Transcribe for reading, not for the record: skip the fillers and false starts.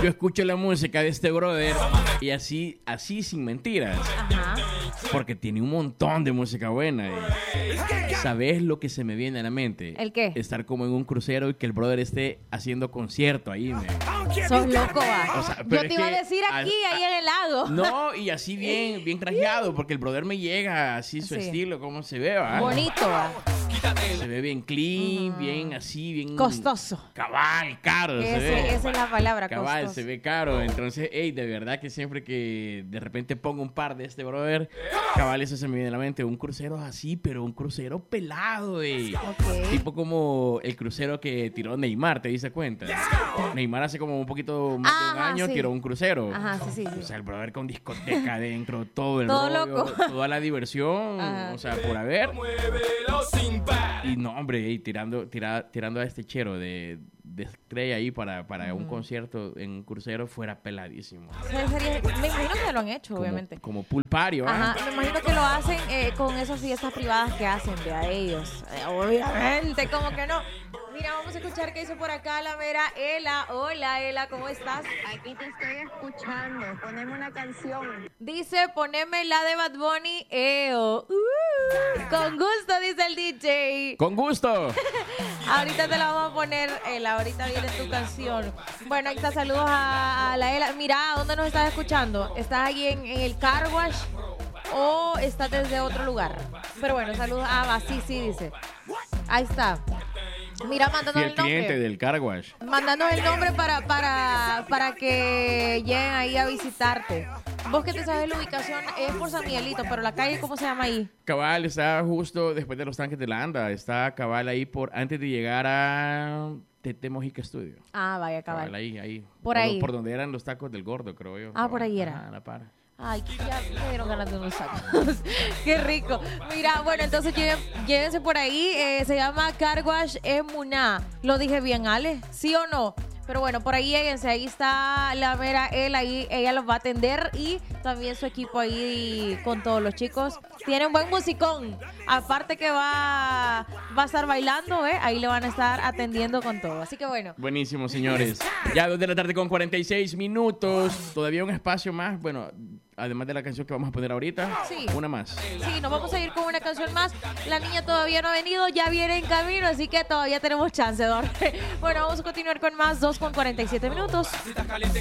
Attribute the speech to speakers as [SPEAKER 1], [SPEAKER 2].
[SPEAKER 1] yo escucho la música de este brother y así sin mentiras.
[SPEAKER 2] Ajá.
[SPEAKER 1] Porque tiene un montón de música buena. ¿Sabes lo que se me viene a la mente?
[SPEAKER 2] ¿El qué?
[SPEAKER 1] Estar como en un crucero y que el brother esté haciendo concierto ahí.
[SPEAKER 2] Sos loco, va.
[SPEAKER 1] O sea,
[SPEAKER 2] Yo
[SPEAKER 1] pero
[SPEAKER 2] te
[SPEAKER 1] es
[SPEAKER 2] iba a
[SPEAKER 1] que
[SPEAKER 2] decir aquí, ahí en el lago.
[SPEAKER 1] No, y así bien trajeado, porque el brother me llega así su
[SPEAKER 2] Sí.
[SPEAKER 1] estilo, cómo se ve, ¿va?
[SPEAKER 2] Bonito, va.
[SPEAKER 1] Se ve bien clean, bien así, bien...
[SPEAKER 2] Costoso.
[SPEAKER 1] Cabal, caro se ve.
[SPEAKER 2] Esa es la palabra,
[SPEAKER 1] Cabal,
[SPEAKER 2] costoso.
[SPEAKER 1] se ve caro. Entonces, de verdad que siempre que de repente pongo un par de este brother, cabal, eso se me viene a la mente. Un crucero así, pero un crucero pelado,
[SPEAKER 2] Ok.
[SPEAKER 1] Tipo como el crucero que tiró Neymar, ¿te diste cuenta? Neymar hace como un poquito más de un
[SPEAKER 2] Ajá,
[SPEAKER 1] año
[SPEAKER 2] sí.
[SPEAKER 1] tiró un crucero.
[SPEAKER 2] Ajá, sí.
[SPEAKER 1] O sea, el brother con discoteca adentro, todo el
[SPEAKER 2] Todo
[SPEAKER 1] rollo,
[SPEAKER 2] loco.
[SPEAKER 1] toda la diversión,
[SPEAKER 2] Ajá.
[SPEAKER 1] o sea, por haber. Y no, hombre, tirando a este chero de estrella ahí para un concierto en un crucero fuera peladísimo.
[SPEAKER 2] Me imagino que lo han hecho, obviamente.
[SPEAKER 1] Como pool party, ¿va?
[SPEAKER 2] Ajá, me imagino que lo hacen con esas fiestas privadas que hacen de a ellos. Obviamente, como que no. Mira, vamos a escuchar qué hizo por acá la mera Ela. Hola, Ela, ¿cómo estás?
[SPEAKER 3] Aquí te estoy escuchando. Poneme una canción.
[SPEAKER 2] Dice, poneme la de Bad Bunny, EO. Con gusto, dice el DJ.
[SPEAKER 1] ¡Con gusto!
[SPEAKER 2] Ahorita te la vamos a poner, Ela. Ahorita viene tu canción. Bueno, ahí está, saludos a la Ela. Mira, ¿dónde nos estás escuchando? ¿Estás ahí en el car wash o estás desde otro lugar? Pero bueno, saludos a sí, dice. Ahí está. Mira,
[SPEAKER 1] Y
[SPEAKER 2] mándanos
[SPEAKER 1] el
[SPEAKER 2] el nombre.
[SPEAKER 1] cliente del car wash.
[SPEAKER 2] Mándanos el nombre para que lleguen ahí a visitarte. Vos que te sabes la ubicación, es por San Miguelito, pero la calle, ¿cómo se llama ahí?
[SPEAKER 1] Cabal está justo después de los tanques de la Anda. Está cabal ahí antes de llegar a Tete Mojica Studio.
[SPEAKER 2] Ah, vaya, cabal.
[SPEAKER 1] Ahí.
[SPEAKER 2] Por ahí.
[SPEAKER 1] Por donde eran los tacos del gordo, creo yo.
[SPEAKER 2] Ah, por ahí era.
[SPEAKER 1] Ajá, a la par.
[SPEAKER 2] Ay, ya me dieron ganas de unos tacos. Qué rico. Mira, bueno, entonces llévense por ahí. Se llama Car Wash Emuná. ¿Lo dije bien, Ale? ¿Sí o no? Pero bueno, por ahí lléguense. Ahí está la mera él. Ahí ella los va a atender. Y también su equipo ahí con todos los chicos. Tienen buen musicón. Aparte que va a estar bailando, ¿eh? Ahí le van a estar atendiendo con todo. Así que bueno.
[SPEAKER 1] Buenísimo, señores. Ya 2 de la tarde con 46 minutos. Todavía un espacio más. Bueno, además de la canción que vamos a poner ahorita,
[SPEAKER 2] Sí.
[SPEAKER 1] una más.
[SPEAKER 2] Sí, nos vamos a ir con una canción más. La niña todavía no ha venido, ya viene en camino, así que todavía tenemos chance, Dor. Bueno, vamos a continuar con más 2 con 47 minutos.